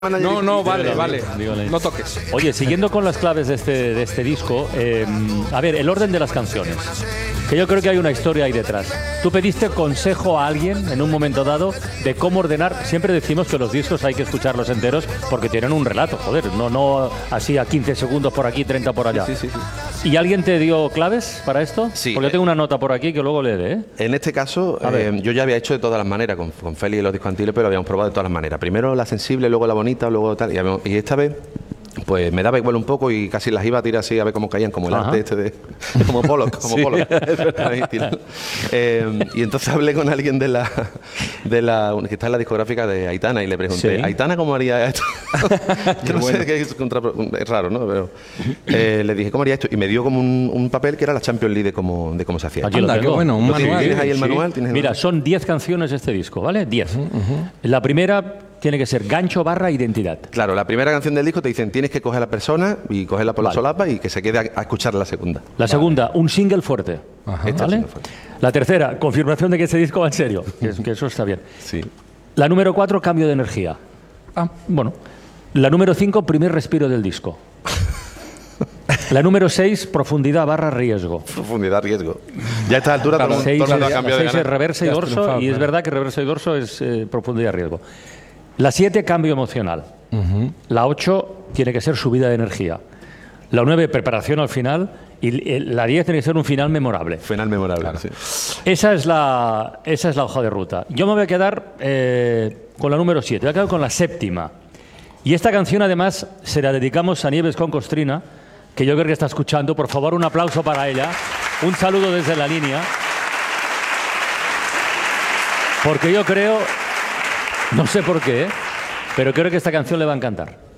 No, vale. No toques. Oye, siguiendo con las claves de este disco, a ver, el orden de las canciones. Que yo creo que hay una historia ahí detrás. Tú pediste consejo a alguien en un momento dado de cómo ordenar. Siempre decimos que los discos hay que escucharlos enteros porque tienen un relato, joder. No así a 15 segundos por aquí, 30 por allá. Sí. ¿Y alguien te dio claves para esto? Sí. Porque yo tengo una nota por aquí que luego leeré, ¿eh? En este caso, yo ya había hecho de todas las maneras con Félix y los discos Antilles, pero habíamos probado de todas las maneras. Primero la sensible, luego la bonita, luego tal. Y esta vez, pues me daba igual un poco y casi las iba a tirar así a ver cómo caían, como el arte este de... como Pollock. Y entonces hablé con alguien de la que está en la discográfica de Aitana y le pregunté, Sí. ¿Aitana cómo haría esto? Yo no sé qué es raro, ¿no? Pero le dije, ¿cómo haría esto? Y me dio como un papel que era la Champions League de cómo se hacía. Aquí lo Anda, qué tengo. bueno, un ¿Lo manual. ¿Tienes ahí el Sí. manual? Mira, son 10 canciones de este disco, ¿vale? 10. La primera tiene que ser gancho / identidad. Claro, la primera canción del disco te dicen tienes que coger a la persona y cogerla por la Vale. solapa y que se quede a escuchar la segunda. La segunda, un single fuerte. Esta ¿Vale? sí me fue. La tercera, confirmación de que este disco va en serio. Que eso está bien. Sí. La número 4, cambio de energía. Bueno. La número 5, primer respiro del disco. La número 6, profundidad / riesgo. Profundidad, riesgo. Ya a esta altura todo el mundo 6 ha cambiado de es ganas. reversa y Ya has dorso, triunfado, y es claro. verdad que reversa y dorso es profundidad riesgo. La 7, cambio emocional. La 8 tiene que ser subida de energía. La 9, preparación al final. Y la 10 tiene que ser un final memorable. Final memorable. Sí. Esa es la hoja de ruta. Yo me voy a quedar con la número 7, voy a quedar con la séptima. Y esta canción además se la dedicamos a Nieves con Costrina, que yo creo que está escuchando. Por favor, un aplauso para ella. Un saludo desde la línea. Porque yo creo, no sé por qué, pero creo que esta canción le va a encantar.